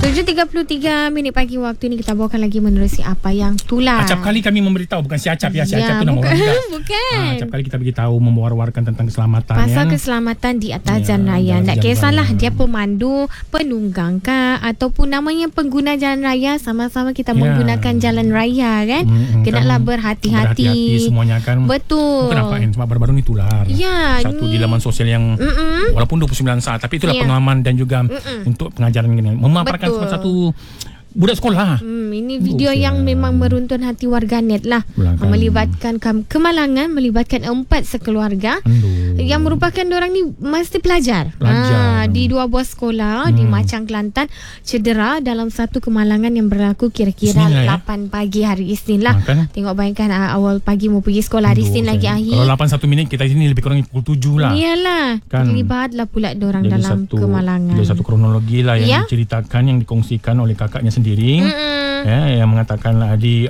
7.33 pagi waktu ni kita bawakan lagi menerusi apa yang tular. Acap kali kami memberitahu, bukan si Acap ya. Si Acap tu nama orang juga. Bukan. Acap kali kita beritahu, memwar-warkan tentang keselamatan. Pasal keselamatan di atas jalan raya. Tak kisahlah dia pemandu, penunggang kah, ataupun namanya pengguna jalan raya, sama-sama kita menggunakan jalan raya kan. Kenalah berhati-hati semuanya kan. Betul. Kenapa kan? Sebab baru-baru ni tular. Ya, satu di laman sosial yang walaupun 29 saat, tapi itulah pengalaman dan juga untuk pengajaran ini. Memaparkan satu budak sekolah. Ini video yang memang meruntun hati warganet lah. Melibatkan kemalangan, melibatkan 4 sekeluarga. Yang merupakan diorang ni mesti pelajar. Di 2 buah sekolah di Machang, Kelantan, cedera dalam satu kemalangan yang berlaku kira-kira 8 pagi hari Isnin lah. Tengok bayangkan awal pagi mau pergi sekolah hari Isnin lagi akhir. Kalau 8 1 minit, kita sini lebih kurang pukul 7 lah. Iyalah kan. Terlibatlah pula diorang dalam kemalangan. Jadi satu kronologi lah yang diceritakan, yang dikongsikan oleh kakaknya sendiri. Yang mengatakan di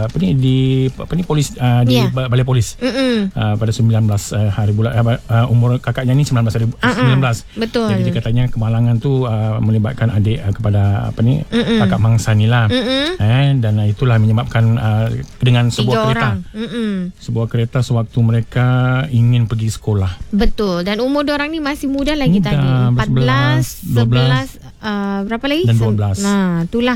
polis di balai polis pada 19 hari bulan umur kakaknya ni 19 hari 19. Betul. Jadi dia katanya kemalangan tu melibatkan adik kepada kakak mangsa ni lah. Dan itulah menyebabkan dengan sebuah kereta. Sebuah kereta sewaktu mereka ingin pergi sekolah. Betul. Dan umur diorang ni masih muda lagi tadi. 14, 11, berapa lagi? Dan 12. Nah, itulah.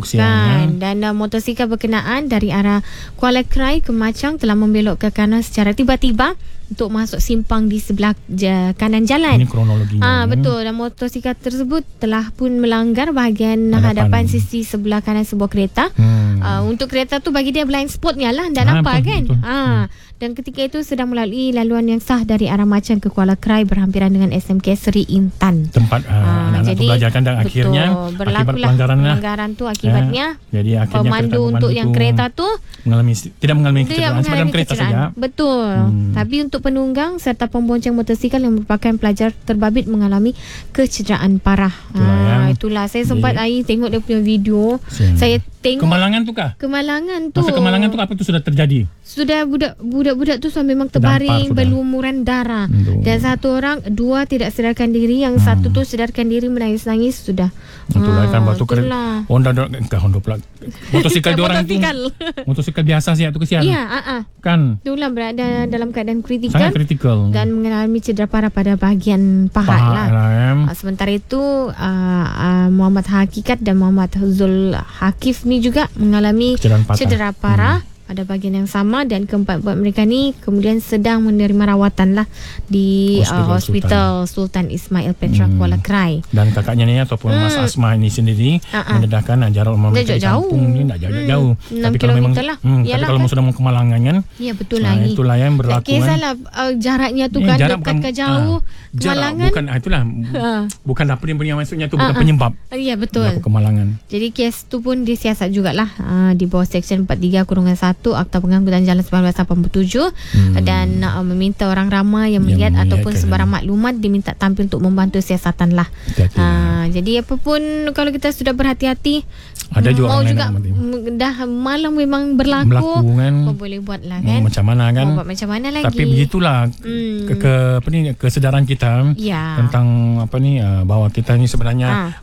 Kan. Dan motosikal berkenaan dari arah Kuala Krai ke Machang telah membelok ke kanan secara tiba-tiba untuk masuk simpang di sebelah kanan jalan. Ini kronologinya. Betul. Dan motosikal tersebut telah pun melanggar bahagian hadapan sisi sebelah kanan sebuah kereta. Untuk kereta tu bagi dia blind spotnya lah. Tak nampak kan? Dan ketika itu sedang melalui laluan yang sah dari arah Machang ke Kuala Krai berhampiran dengan SMK Seri Intan. Tempat anak-anak tu belajarkan dan akhirnya akibat pelanggaran tu akibatnya jadi akhirnya pemandu untuk yang kereta tu tidak mengalami kecederaan sebab dalam kereta saja. Betul. Tapi untuk penunggang serta pembonceng motosikal yang merupakan pelajar terbabit mengalami kecederaan parah. Itulah saya sempat tengok dia punya video. Saya tengok kemalangan tu kah? Kemalangan tu. Masa kemalangan tu apa tu sudah terjadi? Sudah budak-budak tu memang terbaring berlumuran darah. Dan satu orang, 2 tidak sedarkan diri, yang satu tu sedarkan diri menangis-nangis sudah. Itulah kan batu Honda pula. Motosikal diorang tu. Motosikal biasa saja tu kesian. Ya, kan. Itulah berada dalam keadaan kritikal. Sangat kritikal. Dan mengalami cedera parah pada bahagian pahat lah. Sementara itu Muhammad Hakikat dan Muhammad Zul Hakif ni juga mengalami cedera parah pada bahagian yang sama, dan keempat buat mereka ni kemudian sedang menerima rawatan lah di Hospital Sultan Ismail Petra Kuala Krai. Dan kakaknya ni ataupun Mas Asma ni sendiri mendedahkan jarak rumah mereka di kampung ni tak jauh. Tapi kalau memang kalau memang sudah mau kemalangan kan. Ya betul lah. Itulah yang berlaku kan. Kisahlah jaraknya tu kan dekat ke jauh. Kemalangan bukan itulah bukan dapur yang punya, maksudnya tu bukan penyebab. Ya betul. Kemalangan. Jadi kes tu pun disiasat jugalah di bawah Seksyen 43-1 Akta Pengangkutan Jalan 1987 dan meminta orang ramai yang melihat ataupun sebarang maklumat diminta tampil untuk membantu siasatan lah. Jadi apapun kalau kita sudah berhati-hati, ada juga mau juga dah malam memang berlaku kan, boleh buat lah kan. Macam mana kan? Buat macam mana lagi? Tapi begitulah kesedaran kita tentang bahawa kita ni sebenarnya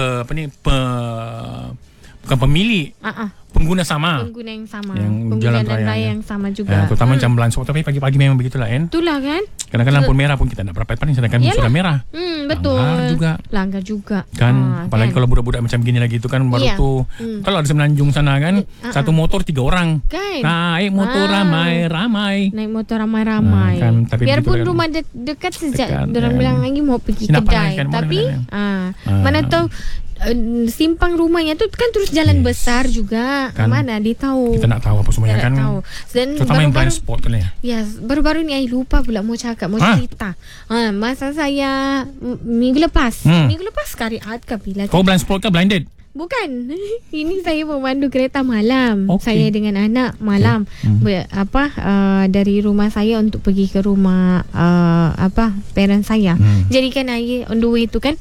bukan pemilik, pengguna yang sama, yang jalan raya yang sama juga. Terutama macam blind spot, tapi pagi-pagi memang begitulah kan. Itulah kan. Kadang-kadang lampu merah pun kita nak berapa paling, sedangkan sudah merah. Betul. Langgar juga. Kan, apalagi kalau budak-budak macam gini lagi itu kan baru tu. Kalau ada Semenanjung sana kan, satu motor 3 orang. Kan? Naik motor ramai-ramai. Kan, biarpun rumah dekat sejak orang bilang lagi mau pergi kedai, tapi mana tahu simpang rumahnya tu kan terus jalan besar juga kan, mana dia tahu. Kita nak tahu apa semuanya kan. Dan terutama yang blind spot kan ya. Ya, baru-baru ni saya lupa pula mau cerita. Masa saya minggu lepas kariat ke bila. Kau blind spot ke blinded? Bukan. Ini saya memandu kereta malam. Saya dengan anak malam. Dari rumah saya untuk pergi ke rumah parents saya. Jadi kan on the way tu kan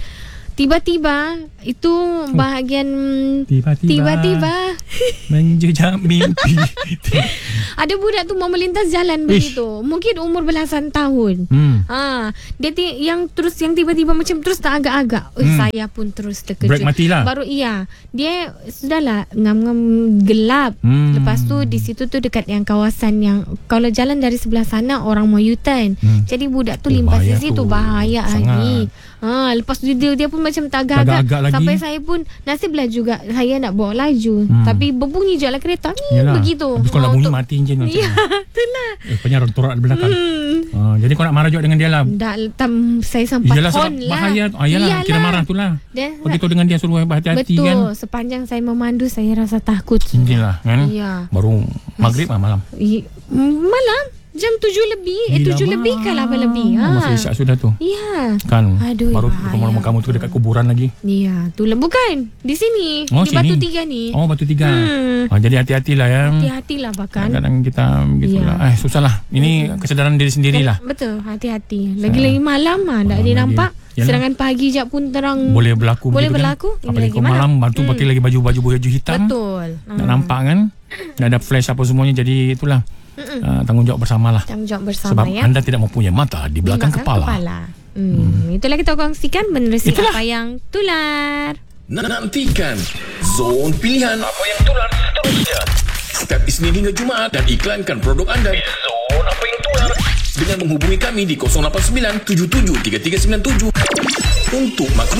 Tiba-tiba itu bahagian tiba-tiba menjejak mimpi. ada budak tu mau melintas jalan begitu. Mungkin umur belasan tahun. Dia yang tiba-tiba macam terus tak agak-agak. Saya pun terus terkejut. Brake matilah. Baru dia sudahlah ngam-ngam gelap. Lepas tu di situ tu dekat yang kawasan yang kalau jalan dari sebelah sana orang mau U-turn. Jadi budak tu limpas di situ, bahaya lagi. Lepas tu dia pun macam tak agak-agak sampai saya pun nasiblah juga saya nak bawa laju. Tapi berbunyi je lah kereta ni. Yalah. Begitu. Habis kau nak bunyi mati enjin macam. Ya, itulah. Penyaran torak di belakang. Jadi kau nak marah juga dengan dia lah. Saya sempat hon lah. Bahaya. Yalah, kira marah tu lah. Begitu dengan dia suruh berhati-hati. Betul kan. Sepanjang saya memandu saya rasa takut. Inilah kan. Ya. Baru maghrib malam. Malam jam 7 lebih 7 lebih ke 8 lebih. Masa isyak sudah tu. Ya. Kan. Aduh, baru rumah kamu tu dekat kuburan lagi. Ya, itulah bukan di sini. Di sini. Batu 3 ni. Batu 3. Jadi hati-hatilah ya. Hati-hatilah bahkan. Kadang kita begitulah. Susahlah. Ini kesedaran diri sendirilah. Betul, hati-hati. Lagi-lagi malam tak ada nampak. Sedangkan pagi je pun terang boleh berlaku. Boleh kan? berlaku. Apalagi malam bantu pakai lagi baju hitam. Betul. Tak nampak kan. Tak ada flash apa semuanya. Jadi itulah. Tanggungjawab bersamalah. Sebab anda tidak mempunyai mata di belakang kepala. Itulah kita kongsikan menerusi apa yang tular. Nantikan Zone Pilihan apa yang tular seterusnya setiap Isnin hingga Jumaat dan iklankan produk anda di Zone Apa Yang Tular dengan menghubungi kami di 089 77 3397 untuk maklumat